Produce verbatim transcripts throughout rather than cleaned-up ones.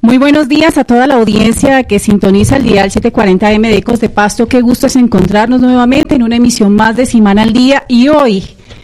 Muy buenos días a toda la audiencia que sintoniza el dial setecientos cuarenta eme de Ecos de Pasto. Qué gusto es encontrarnos nuevamente en una emisión más de Semana al Día, y hoy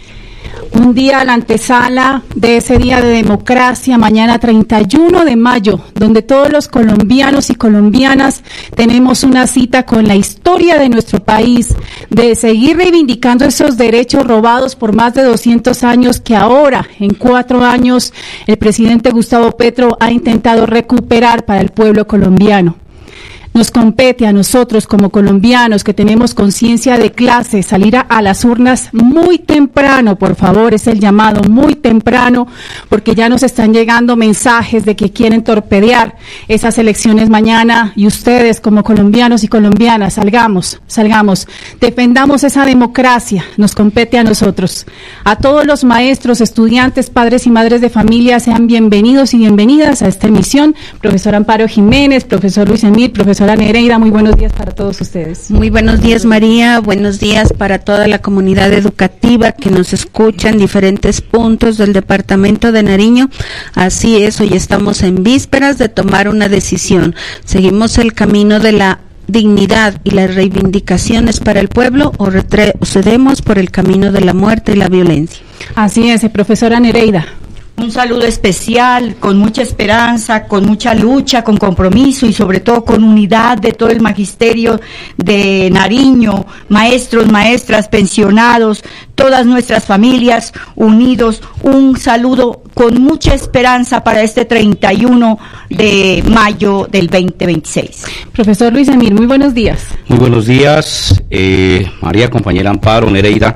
un día a la antesala de ese día de democracia, mañana treinta y uno de mayo, donde todos los colombianos y colombianas tenemos una cita con la historia de nuestro país, de seguir reivindicando esos derechos robados por más de doscientos años que ahora, en cuatro años, el presidente Gustavo Petro ha intentado recuperar para el pueblo colombiano. Nos compete a nosotros como colombianos que tenemos conciencia de clase salir a, a las urnas muy temprano, por favor, es el llamado, muy temprano, porque ya nos están llegando mensajes de que quieren torpedear esas elecciones mañana, y ustedes como colombianos y colombianas, salgamos, salgamos, defendamos esa democracia, nos compete a nosotros. A todos los maestros, estudiantes, padres y madres de familia, sean bienvenidos y bienvenidas a esta emisión. Profesor Amparo Jiménez, profesor Luis Emil, profesor Nereida, muy buenos días para todos ustedes. Muy buenos días, María, buenos días para toda la comunidad educativa que nos escucha en diferentes puntos del departamento de Nariño. Así es, hoy estamos en vísperas de tomar una decisión. Seguimos el camino de la dignidad y las reivindicaciones para el pueblo, o retrocedemos por el camino de la muerte y la violencia. Así es, profesora Nereida. Un saludo especial, con mucha esperanza, con mucha lucha, con compromiso y sobre todo con unidad de todo el magisterio de Nariño, maestros, maestras, pensionados, todas nuestras familias unidos. Un saludo con mucha esperanza para este treinta y uno de mayo del veinte veintiséis. Profesor Luis Emil, muy buenos días. Muy buenos días, eh, María, compañera Amparo, Nereida,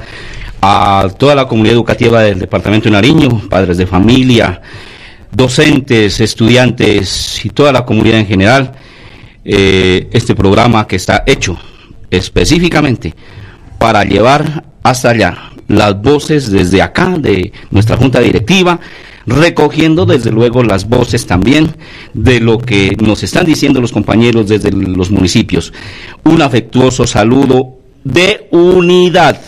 a toda la comunidad educativa del departamento de Nariño, padres de familia, docentes, estudiantes y toda la comunidad en general. Eh, este programa que está hecho específicamente para llevar hasta allá las voces desde acá de nuestra junta directiva, recogiendo desde luego las voces también de lo que nos están diciendo los compañeros desde los municipios. Un afectuoso saludo de unidad.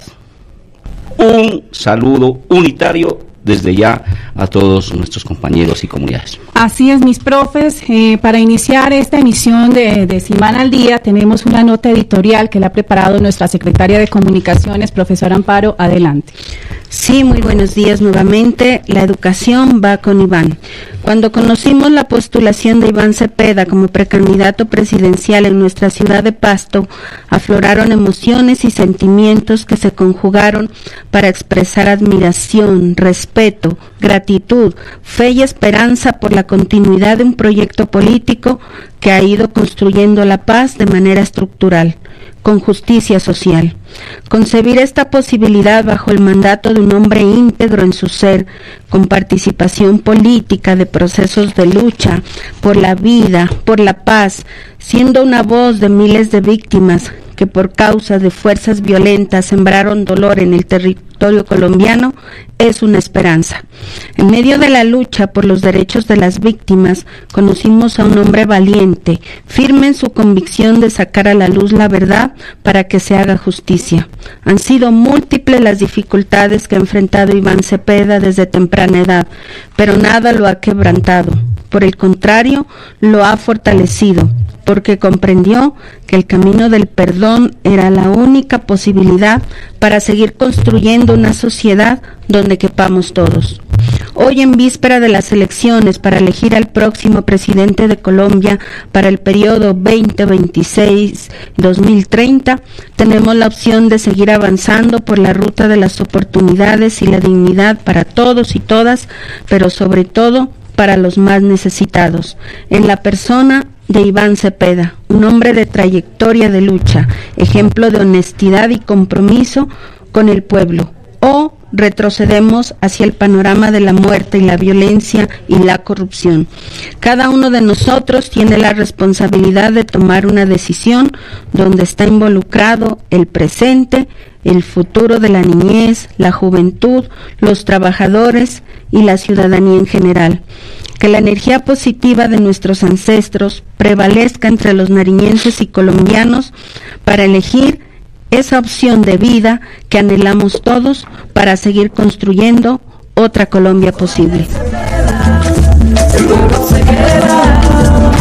Un saludo unitario desde ya a todos nuestros compañeros y comunidades. Así es, mis profes, eh, para iniciar esta emisión de, de Semana al Día tenemos una nota editorial que la ha preparado nuestra secretaria de Comunicaciones, profesora Amparo, adelante. Sí, muy buenos días nuevamente. La educación va con Iván. Cuando conocimos la postulación de Iván Cepeda como precandidato presidencial en nuestra ciudad de Pasto, afloraron emociones y sentimientos que se conjugaron para expresar admiración, respeto, gratitud, fe y esperanza por la continuidad de un proyecto político que ha ido construyendo la paz de manera estructural, con justicia social. Concebir esta posibilidad bajo el mandato de un hombre íntegro en su ser, con participación política de procesos de lucha por la vida, por la paz, siendo una voz de miles de víctimas que por causa de fuerzas violentas sembraron dolor en el territorio colombiano, es una esperanza. En medio de la lucha por los derechos de las víctimas, conocimos a un hombre valiente, firme en su convicción de sacar a la luz la verdad para que se haga justicia. Han sido múltiples las dificultades que ha enfrentado Iván Cepeda desde temprana edad, pero nada lo ha quebrantado. Por el contrario, lo ha fortalecido, porque comprendió que el camino del perdón era la única posibilidad para seguir construyendo una sociedad donde quepamos todos. Hoy, en víspera de las elecciones para elegir al próximo presidente de Colombia para el periodo veinte veintiséis a dos mil treinta, tenemos la opción de seguir avanzando por la ruta de las oportunidades y la dignidad para todos y todas, pero sobre todo para los más necesitados, en la persona de Iván Cepeda, un hombre de trayectoria de lucha, ejemplo de honestidad y compromiso con el pueblo. O retrocedemos hacia el panorama de la muerte y la violencia y la corrupción. Cada uno de nosotros tiene la responsabilidad de tomar una decisión donde está involucrado el presente, el futuro de la niñez, la juventud, los trabajadores y la ciudadanía en general. Que la energía positiva de nuestros ancestros prevalezca entre los nariñenses y colombianos para elegir esa opción de vida que anhelamos todos para seguir construyendo otra Colombia posible. El pueblo se queda.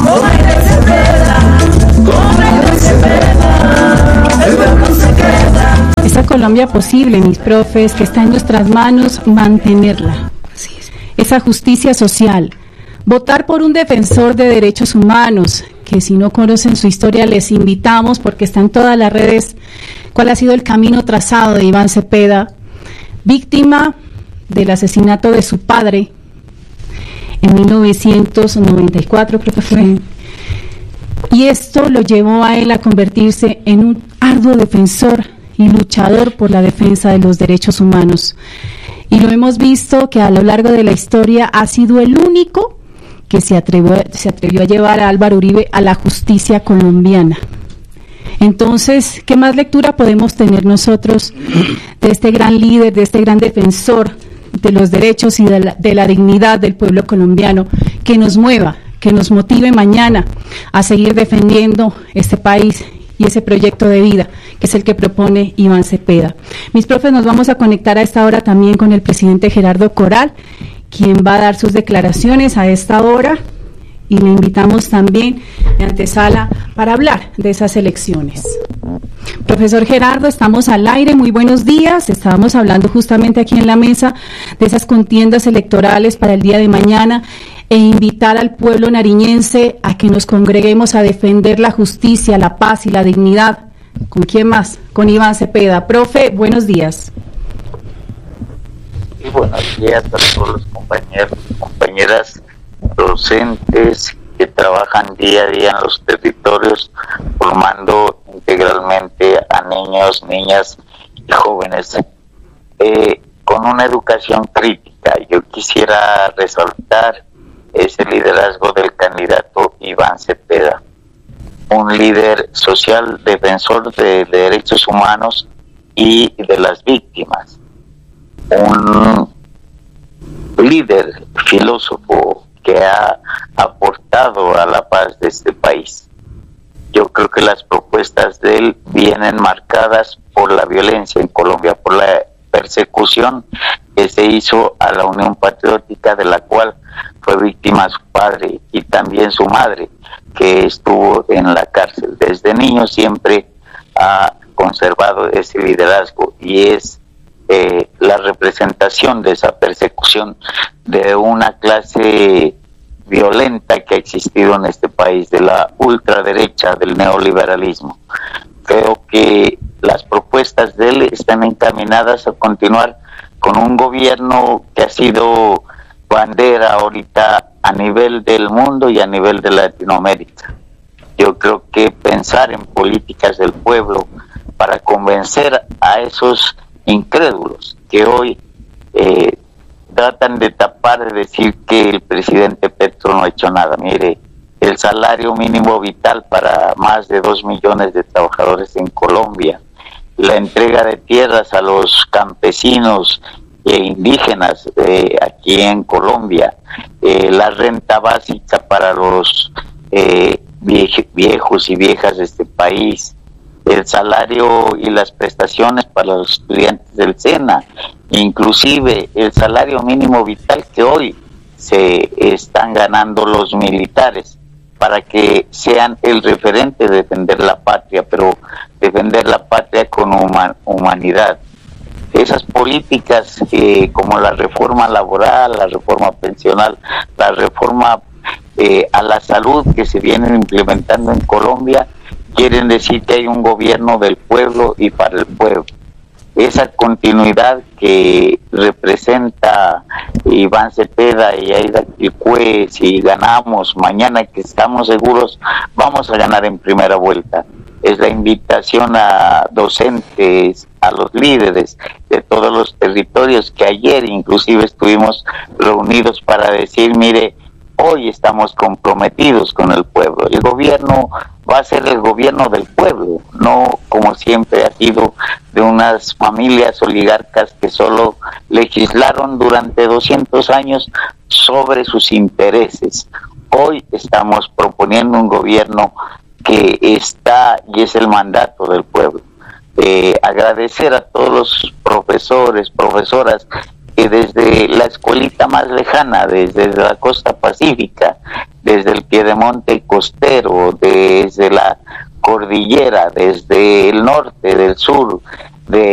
Colombia posible, mis profes, que está en nuestras manos mantenerla. Así es. Esa justicia social. Votar por un defensor de derechos humanos, que si no conocen su historia les invitamos, porque está en todas las redes, cuál ha sido el camino trazado de Iván Cepeda, víctima del asesinato de su padre en mil novecientos noventa y cuatro, creo que fue. Sí. Y esto lo llevó a él a convertirse en un arduo defensor y luchador por la defensa de los derechos humanos. Y lo hemos visto que a lo largo de la historia ha sido el único que se atrevió, se atrevió a llevar a Álvaro Uribe a la justicia colombiana. Entonces, ¿qué más lectura podemos tener nosotros de este gran líder, de este gran defensor de los derechos y de la, de la dignidad del pueblo colombiano, que nos mueva, que nos motive mañana a seguir defendiendo este país y ese proyecto de vida, que es el que propone Iván Cepeda? Mis profes, nos vamos a conectar a esta hora también con el presidente Gerardo Coral, quien va a dar sus declaraciones a esta hora, y le invitamos también de antesala para hablar de esas elecciones. Profesor Gerardo, estamos al aire, muy buenos días. Estábamos hablando justamente aquí en la mesa de esas contiendas electorales para el día de mañana e invitar al pueblo nariñense a que nos congreguemos a defender la justicia, la paz y la dignidad. ¿Con quién más? Con Iván Cepeda. Profe, buenos días. Y buenos días a todos los compañeros y compañeras docentes que trabajan día a día en los territorios, formando integralmente a niños, niñas y jóvenes eh, con una educación crítica. Yo quisiera resaltar ese liderazgo del candidato Iván Cepeda, un líder social, defensor de derechos humanos y de las víctimas, un líder filósofo que ha aportado a la paz de este país. Yo creo que las propuestas de él vienen marcadas por la violencia en Colombia, por la persecución que se hizo a la Unión Patriótica, de la cual fue víctima su padre y también su madre, que estuvo en la cárcel. Desde niño siempre ha conservado ese liderazgo y es eh, la representación de esa persecución de una clase violenta que ha existido en este país, de la ultraderecha, del neoliberalismo. Creo que las propuestas de él están encaminadas a continuar con un gobierno que ha sido bandera ahorita a nivel del mundo y a nivel de Latinoamérica. Yo creo que pensar en políticas del pueblo para convencer a esos incrédulos que hoy eh, tratan de tapar, de decir que el presidente Petro no ha hecho nada. Mire, el salario mínimo vital para más de dos millones de trabajadores en Colombia, la entrega de tierras a los campesinos e indígenas eh, aquí en Colombia, eh, la renta básica para los eh, vie- viejos y viejas de este país, el salario y las prestaciones para los estudiantes del SENA, inclusive el salario mínimo vital que hoy se están ganando los militares para que sean el referente de defender la patria, pero defender la patria con human- humanidad. Esas políticas eh, como la reforma laboral, la reforma pensional, la reforma eh, a la salud que se vienen implementando en Colombia, quieren decir que hay un gobierno del pueblo y para el pueblo. Esa continuidad que representa Iván Cepeda y Aida Quilpué, si ganamos mañana, que estamos seguros vamos a ganar en primera vuelta, es la invitación a docentes, a los líderes de todos los territorios, que ayer inclusive estuvimos reunidos para decir, mire, hoy estamos comprometidos con el pueblo. El gobierno va a ser el gobierno del pueblo, no como siempre ha sido de unas familias oligarcas que solo legislaron durante doscientos años sobre sus intereses. Hoy estamos proponiendo un gobierno que está y es el mandato del pueblo. Eh, agradecer a todos los profesores, profesoras que desde la escuelita más lejana, desde la costa pacífica, desde el piedemonte costero, desde la cordillera, desde el norte, del sur, de